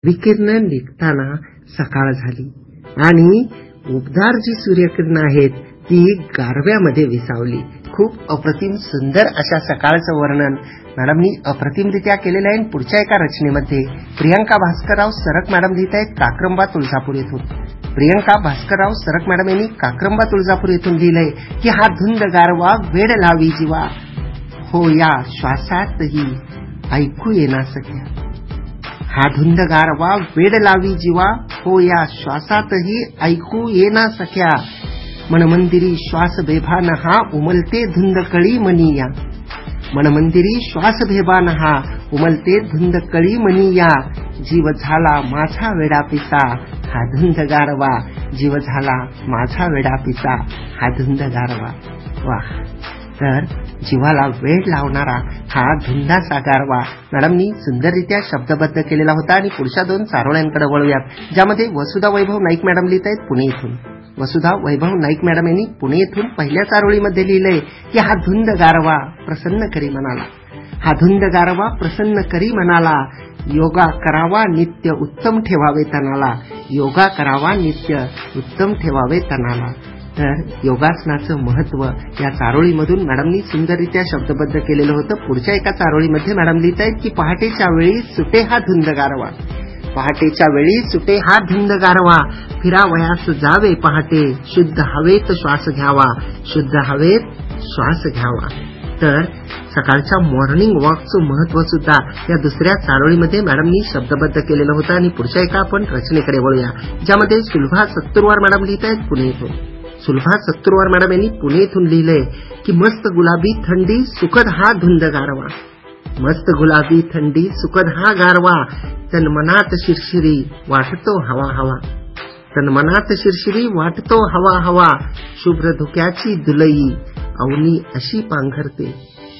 विकिरण निघताना सकाळ झाली आणि उबदार जी सूर्यकिरण आहेत ती गारव्यामध्ये विसावली. खूप अप्रतिम सुंदर अशा सकाळचं वर्णन मॅडमनी अप्रतिमरित्या केलेलं आहे. पुढच्या एका रचनेमध्ये प्रियंका भास्करराव सरक मॅडम लिहित आहेत काक्रंबा तुळजापूर येथून. प्रियंका भास्करराव सरक मॅडम यांनी काक्रंबा तुळजापूर येथून लिहिलंय की हा धुंद गारवा वेड लावी जीवा, हो या श्वासातही ऐकू येना सख्या. हा धुंद गारवा वेड लावी जीवा, हो या श्वासातही ऐकू येना सख्या. मनमंदिरी श्वास बेभान हा उमलते धुंद कळी मनिया. मनमंदिरी श्वास बेभान हा उमलते धुंद कळी मनिया. जीव झाला माझा वेडापिसा हा धुंद गारवा, जीव झाला माझा वेडापिसा हा धुंद गारवा. वाह. तर जीवाला वेळ लावणारा हा धुंदाचा गारवा मॅडमनी सुंदररित्या शब्दबद्ध केलेला होता. आणि पुढच्या दोन चारोळ्यांकडे वळूयात, ज्यामध्ये वसुधा वैभव नाईक मॅडम लिहित आहेत पुणे इथून. वसुधा वैभव नाईक मॅडम यांनी पुणे इथून पहिल्या चारोळीमध्ये लिहिलंय की हा धुंद गारवा प्रसन्न करी मनाला. हा धुंद गारवा प्रसन्न करी मनाला. योगा करावा नित्य उत्तम ठेवावे तनाला. योगा करावा नित्य उत्तम ठेवावे तनाला. तर योगासनाचं महत्व या चारोळीमधून मॅडमनी सुंदररित्या शब्दबद्ध केलेलं होतं. पुढच्या एका चारोळीमध्ये मॅडम लिहित आहेत की पहाटेच्या वेळी सुटे हा धुंद गारवा. पहाटेच्या वेळी सुटे हा धुंद गारवा. फिरावयास जावे पहाटे, शुद्ध हवेत श्वास घ्यावा, शुद्ध हवेत श्वास घ्यावा. तर सकाळच्या मॉर्निंग वॉकचं महत्व सुद्धा या दुसऱ्या चारोळीमध्ये मॅडमनी शब्दबद्ध केलेलं होतं. आणि पुढच्या एका आपण रचनेकडे वळूया, ज्यामध्ये सुलभा सत्तुरवार मॅडम लिहित आहेत पुणे इथून. सुलभा सत्तुरवार मॅडम यांनी पुणे इथून लिहिलंय की मस्त गुलाबी थंडी सुखद हा धुंद गारवा. मस्त गुलाबी थंडी सुखद हा गारवा. तन मनात शिरशिरी वाटतो हवा हवा. तन मनात शिरशिरी वाटतो हवा हवा. शुभ्र धुक्याची दुलई अवनी अशी पांघरते.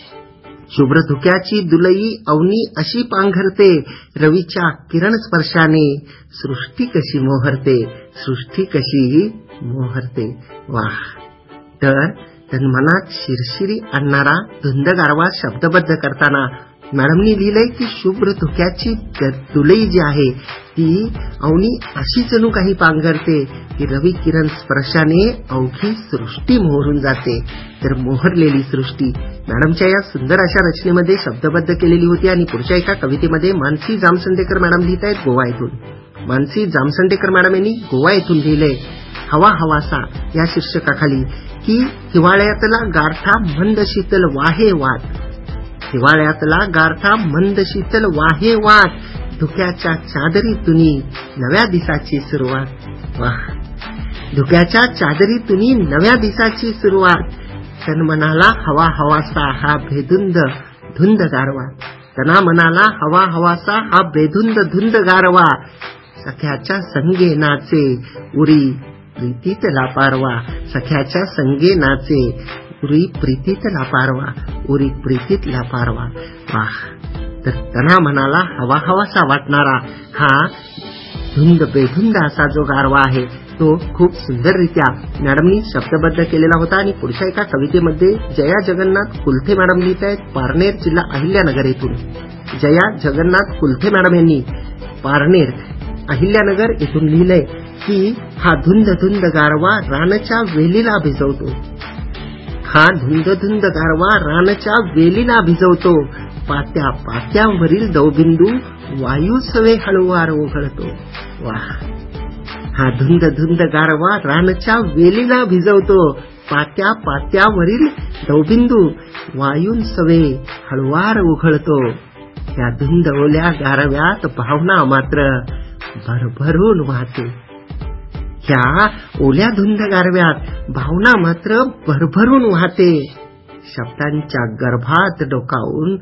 शुभ्र धुक्याची दुलई अवनी अशी पांघरते. रवीच्या किरण स्पर्शाने सृष्टी कशी मोहरते. सृष्टी कशी मोहरते. वाह. तर तन्मनात शिरशिरी आणणारा धुंद गारवा शब्दबद्ध करताना मॅडमनी लिहिलंय की शुभ्र धुक्याची दुलई जी आहे ती अवनी अशी जणू काही पांघरते की रवी किरण स्पर्शाने अवघी सृष्टी मोहरून जाते. तर मोहरलेली सृष्टी मॅडमच्या या सुंदर अशा रचनेमध्ये शब्दबद्ध केलेली होती. आणि पुढच्या एका कवितेमध्ये मानसी जामसंडेकर मॅडम लिहित आहेत गोवा येथून. मानसी जामसंडेकर मॅडम यांनी गोवा येथून लिहिलंय हवा हवासा या शीर्षकाखाली की हिवाळ्यातला गारठा मंद शीतल वाहे वाट. हिवाळ्यातला गारठा मंद शीतल वाहे वाट. धुक्याच्या चादरीतुनी नव्या दिसाची सुरुवात. वाह. धुक्याच्या चादरीतुनी नव्या दिसाची सुरुवात. तन्मनाला हवा हवासा हा बेधुंद धुंद गारवा. तना मनाला हवा हवासा हा बेधुंद धुंद गारवा. सख्याच्या संगे नाचे उरी प्रीतीत लापारवा. सख्याच्या संगे नाचे उरी प्रीतीत लापारवा. उरी प्रीतीत लापारवा. वाह. तर तना मनाला हवा हवासा वाटणारा हा धुंद बेधुंद असा जो गारवा आहे तो खूप सुंदररित्या मॅडमनी शब्दबद्ध केलेला होता. आणि पुढच्या एका कवितेमध्ये जया जगन्नाथ कुलथे मॅडम लिहित आहेत पारनेर जिल्हा अहिल्यानगर येथून. जया जगन्नाथ कुलथे मॅडम यांनी पारनेर अहिल्यानगर येथून लिहिलंय की हा धुंद धुंद गारवा रानच्या वेलीला भिजवतो. हा धुंद धुंद गारवा रानच्या वेलीला भिजवतो. पात्या पात्यांवरील दवबिंदू वायू सवे हळूवार ओघळतो. वाह. हा धुंद धुंद गारवा रानच्या वेलीला भिजवतो. पात्या पात्यावरील दवबिंदू वायून सवे हळूवार ओघळतो. या धुंद ओल्या गारव्यात भावना मात्र भरभरून वाहते. ह्या ओल्या धुंद गारव्यात भावना मात्र भरभरून वाहते. शब्दांच्या गर्भात डोकावून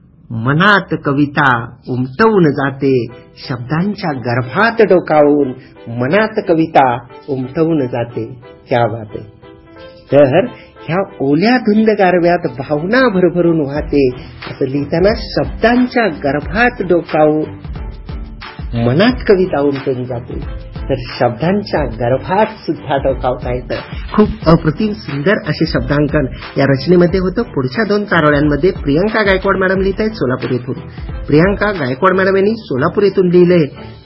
मनात कविता उमटवून जाते. शब्दांच्या गर्भात डोकावून मनात कविता उमटवून जाते. क्या बात आहे. तर ह्या ओल्या धुंद गारव्यात भावना भरभरून वाहते असं लिहिताना शब्दांच्या गर्भात डोकावून मनात कविता उमटून जाते. तर शब्दांच्या गर्भात सुद्धा डोकावता येतं. खूप अप्रतिम सुंदर असे शब्दांकन या रचनेमध्ये होतं. पुढच्या दोन चारोळ्यांमध्ये प्रियंका गायकवाड मॅडम लिहित आहेत सोलापूर येथून. प्रियंका गायकवाड मॅडम यांनी सोलापूर येथून लिहिलंय